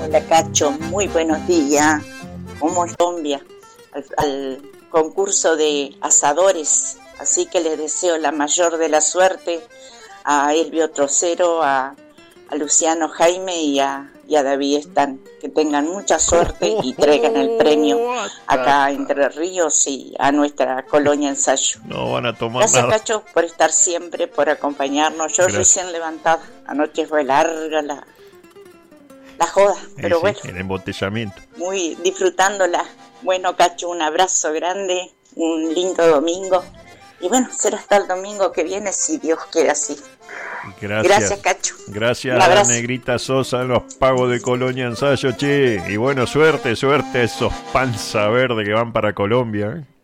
Hola Cacho, muy buenos días. ¿Cómo es Colombia? Al concurso de asadores, así que les deseo la mayor de la suerte a Elvio Trocero, a Luciano Jaime y a David Stan, que tengan mucha suerte y traigan el premio acá a Entre Ríos y a nuestra colonia Ensayo. No van a tomar Gracias nada. Cacho por estar siempre, por acompañarnos. Yo recién levantada, anoche fue larga la joda, pero Sí, bueno, el embotellamiento. muy disfrutándola. Bueno Cacho, un abrazo grande, un lindo domingo y bueno, será hasta el domingo que viene si Dios quiere así. Gracias Cacho. Gracias a la negrita Sosa en los pagos de Colonia Ensayo, che. Y bueno, suerte a esos panza verde que van para Colombia, ¿eh?